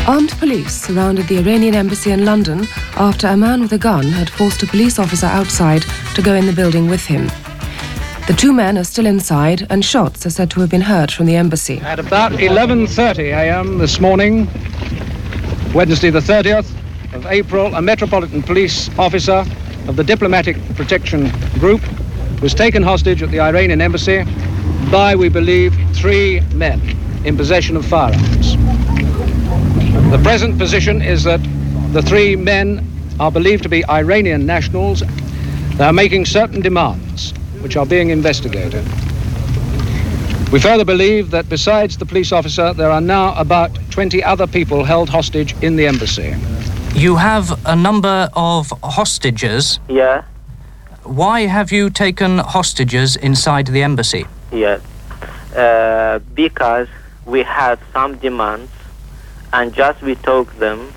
Armed police surrounded the Iranian embassy in London after a man with a gun had forced a police officer outside to go in the building with him. The two men are still inside, and shots are said to have been heard from the embassy. At about 11:30 a.m. this morning, Wednesday the 30th of April, a Metropolitan Police officer of the Diplomatic Protection Group was taken hostage at the Iranian embassy by, we believe, 3 men in possession of firearms. The present position is that the 3 men are believed to be Iranian nationals. They are making certain demands which are being investigated. We further believe that besides the police officer, there are now about 20 other people held hostage in the embassy. You have a number of hostages. Yeah. Why have you taken hostages inside the embassy? Yeah. Because we had some demands, and just we took them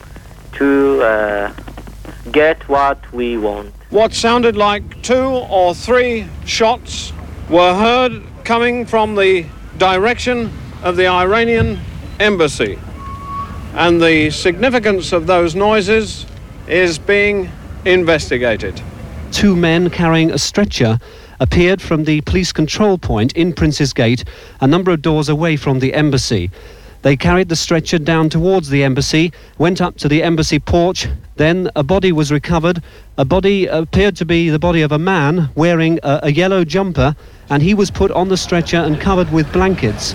to get what we want. What sounded like 2 or 3 shots were heard coming from the direction of the Iranian embassy. And the significance of those noises is being investigated. 2 men carrying a stretcher appeared from the police control point in Prince's Gate, a number of doors away from the embassy. They carried the stretcher down towards the embassy, went up to the embassy porch, then a body was recovered. A body appeared to be the body of a man wearing a yellow jumper, and he was put on the stretcher and covered with blankets.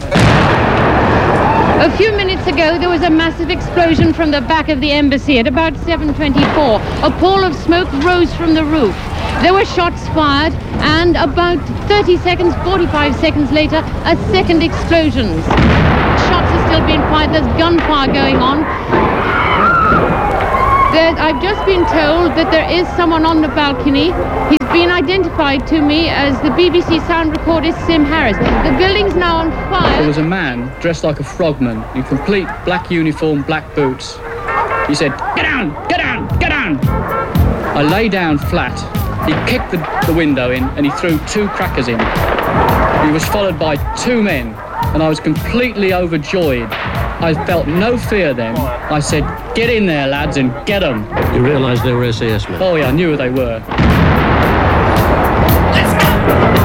A few minutes ago, there was a massive explosion from the back of the embassy at about 7:24. A pall of smoke rose from the roof. There were shots fired, and about 30 seconds, 45 seconds later, a second explosion. Shots are still being fired. There's gunfire going on. I've just been told that there is someone on the balcony. He's been identified to me as the BBC sound recordist Sim Harris. The building's now on fire. There was a man dressed like a frogman in complete black uniform, black boots. He said, "Get down, get down, get down." I lay down flat. He kicked the window in and he threw 2 crackers in. He was followed by 2 men, and I was completely overjoyed. I felt no fear then. I said, "Get in there, lads, and get them." You realised they were SAS men? Oh yeah, I knew who they were. Let's go!